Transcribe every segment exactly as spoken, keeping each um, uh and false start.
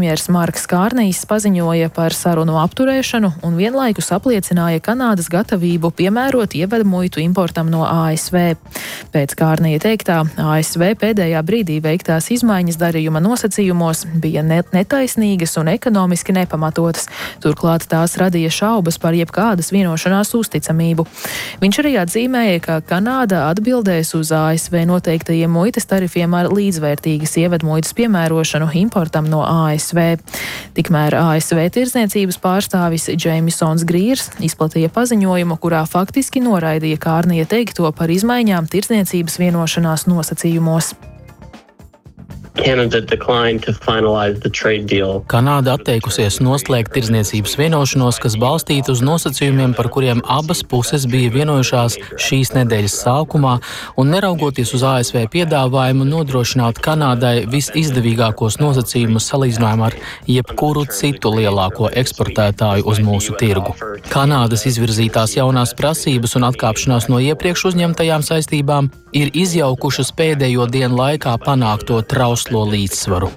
premjers Marks Kārnijs paziņoja par sarunu apturēšanu un vienlaikus apliecināja Kanādas gatavību piemērot ievedmuitu importam no A S V. Pēc Kārnija teiktā, A S V pēdējā brīdī veiktās izmaiņas darījuma nosacījumos bija netaisnīgas un ekonomiski nepamatotas. Turklāt tās radīja šaubas par jebkādas vienošanās uzticamību. Viņš arī atzīmēja, ka Kanāda atbildēs uz A S V noteiktajiem muitas tarifiem ar līdzvērtīgas ievedmuitas piemērošanu importam no A S V. Tikmēr A S V tirdzniecības pārstāvis Džeimsons Grīrs izplatīja paziņojumu, kurā faktiski noraidīja Kārnija teikto par izmaiņām tirdzniecības vienošanās nosacījumos. Kanāda atteikusies noslēgt tirdzniecības vienošanos, kas balstīta uz nosacījumiem, par kuriem abas puses bija vienojušās šīs nedēļas sākumā, un neraugoties uz A S V piedāvājumu nodrošināt Kanādai visizdevīgākos nosacījumus salīdzinājumā ar jebkuru citu lielāko eksportētāju uz mūsu tirgu. Kanādas izvirzītās jaunās prasības un atkāpšanās no iepriekš uzņemtajām saistībām ir izjaukušas pēdējo dienu laikā panākto trauslo līdzsvaru.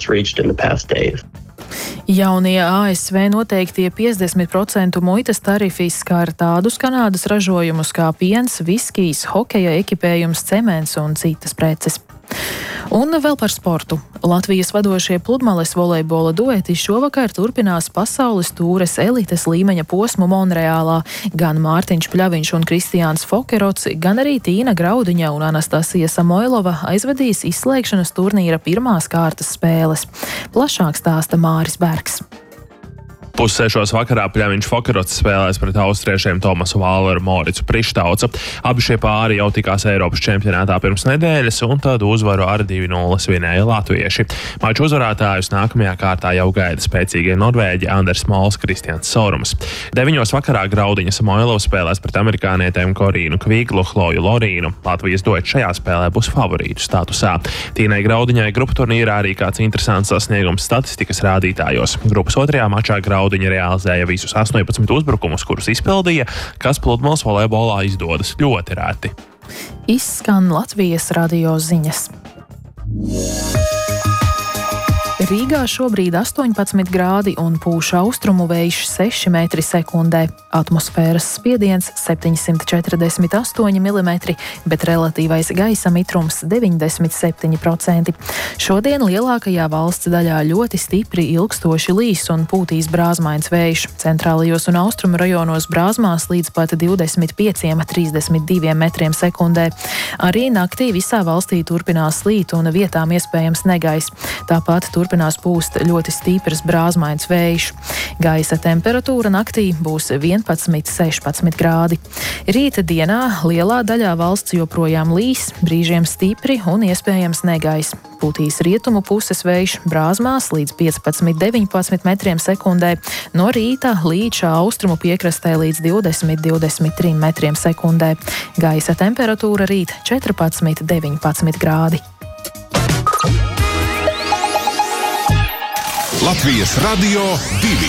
Jaunie A S V noteiktie piecdesmit procentu muitas tarifi skar tādus Kanādas ražojumus kā piens, viskijs, hokeja ekipējums, cements un citas preces. Un vēl par sportu. Latvijas vadošie pludmales volejbola dueti šovakar turpinās pasaules tūres elites līmeņa posmu Monreālā. Gan Mārtiņš Pļaviņš un Kristiāns Fokerots, gan arī Tīna Graudiņa un Anastasija Samoilova aizvedīs izslēgšanas turnīra pirmās kārtas spēles. Plašāk stāsta Māris Bergs. Pussešos vakarā Pļaviņš Fokerots spēlēs pret austriešiem Tomasu Vāleru Moricu Prištaucu. Abi šie pāri jau tikās Eiropas čempionātā pirms nedēļas, un tad uzvaru ar divi nulle svinēja latvieši. Maču uzvarētājus nākamajā kārtā jau gaida spēcīgie norvēģi Anders Mols, Kristians Sorums. Deviņos vakarā Graudiņa Samoilova spēlēs pret amerikānietēm Korīnu Kviglu, Chloju Lorīnu. Latvijas duets šajā spēlē būs favorītu statusā. Tīnai Graudiņai grupu turnīrā arī kāds interesants sasniegums statistikas rādītājos. Grupas otrajā mačā Graudiņa realizēja visus astoņpadsmit uzbrukumus, kurus izpildīja, kas pludmales volejbolā izdodas ļoti reti. Izskan Latvijas radio ziņas. Rīgā šobrīd astoņpadsmit grādi un pūš austrumu vējš seši metri sekundē. Atmosfēras spiediens septiņsimt četrdesmit astoņi milimetri, bet relatīvais gaisa mitrums deviņdesmit septiņi procenti. Šodien lielākajā valsts daļā ļoti stipri ilgstoši līs un pūtīs brāzmains vējš. Centrālajos un austrumu rajonos brāzmās līdz pat divdesmit pieciem līdz trīsdesmit diviem metriem sekundē. Arī naktī visā valstī turpinās līt un vietām iespējams negaiss. Tāpat turpinās pūst ļoti stiprs brāzmains vējš. Gaisa temperatūra naktī būs vienpadsmit līdz sešpadsmit grādi. Rīta dienā lielā daļā valsts joprojām līs, brīžiem stipri un iespējams negaiss. Pūtīs rietumu puses vējš brāzmās līdz piecpadsmit līdz deviņpadsmit metriem sekundē, no rīta līča austrumu piekrastē līdz divdesmit līdz divdesmit trim metriem sekundē. Gaisa temperatūra rīt četrpadsmit līdz deviņpadsmit grādi. Latvijas radio divi.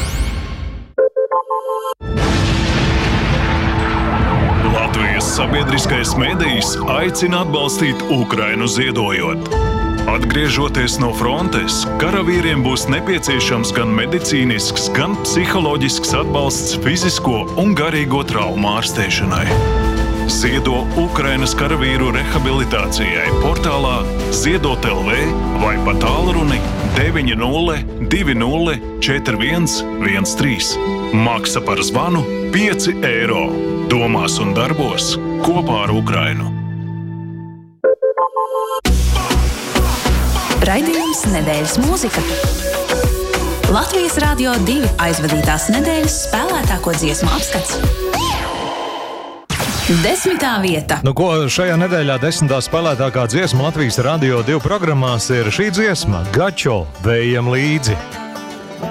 Latvijas sabiedriskais medijs aicina atbalstīt Ukrainu ziedojot. Atgriežoties no frontes, karavīriem būs nepieciešams gan medicīnisks, gan psiholoģisks atbalsts fizisko un garīgo traumu ārstēšanai. Ziedo Ukrainas karavīru rehabilitācijai portālā Ziedot L V vai pa tālruni deviņi nulle divi nulle četri viens viens trīs. Maksa par zvanu pieci eiro. Domās un darbos kopā ar Ukrainu. Raidījums Nedēļas mūzika. Latvijas radio divi aizvadītās nedēļas spēlētāko dziesmu apskats. Desmitā vieta. Nu ko, šajā nedēļā desmitā spēlētākā dziesma Latvijas radio divi programmās ir šī dziesma Gačo, Vējam līdzi.